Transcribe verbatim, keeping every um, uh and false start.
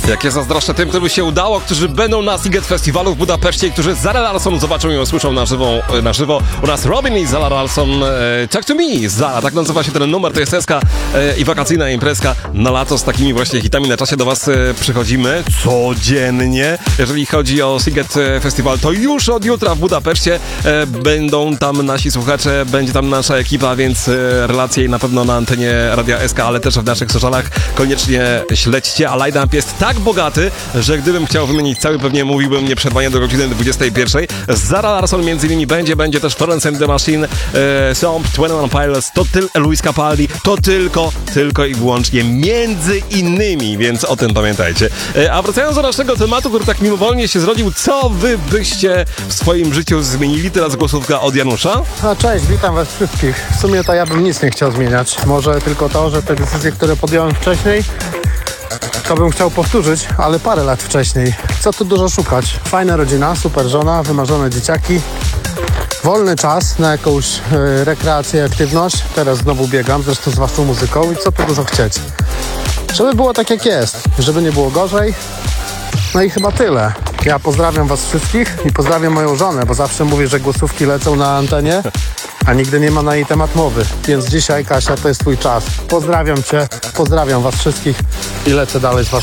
Jak ja zazdroszczę tym, którym się udało, którzy będą na Sziget Festiwalu w Budapeszcie i którzy Zara Larsson zobaczą i usłyszą na żywo, na żywo. U nas Robin i Zara Larsson, e, Talk to Me, Zara, tak nazywa się ten numer, to jest eska e, i wakacyjna imprezka na lato z takimi właśnie hitami na czasie do was e, przychodzimy codziennie. Jeżeli chodzi o Sziget Festiwal, to już od jutra w Budapeszcie e, będą tam nasi słuchacze, będzie tam nasza ekipa, więc e, relacje na pewno na antenie Radia S K, ale też w naszych socialach koniecznie śledźcie, a line-up jest tak bogaty, że gdybym chciał wymienić cały, pewnie mówiłbym nieprzerwanie do godziny dwudziestej pierwszej. Zara Larsson między innymi będzie, będzie też Florence and the Machine, e, Somp, dwadzieścia jeden Pilots, to tylko Luis Capaldi, to tylko, tylko i wyłącznie między innymi, więc o tym pamiętajcie. E, a wracając do naszego tematu, który tak mimowolnie się zrodził, co wy byście w swoim życiu zmienili? Teraz głosówka od Janusza. No cześć, witam was wszystkich. W sumie to ja bym nic nie chciał zmieniać. Może tylko to, że te decyzje, które podjąłem wcześniej, to bym chciał powtórzyć, ale parę lat wcześniej. Co tu dużo szukać? Fajna rodzina, super żona, wymarzone dzieciaki, wolny czas na jakąś e, rekreację, aktywność. Teraz znowu biegam, zresztą z waszą muzyką i co tu dużo chcieć? Żeby było tak jak jest, żeby nie było gorzej. No i chyba tyle. Ja pozdrawiam was wszystkich i pozdrawiam moją żonę, bo zawsze mówię, że głosówki lecą na antenie, a nigdy nie ma na jej temat mowy. Więc dzisiaj, Kasia, to jest twój czas. Pozdrawiam cię, pozdrawiam was wszystkich i lecę dalej z waszą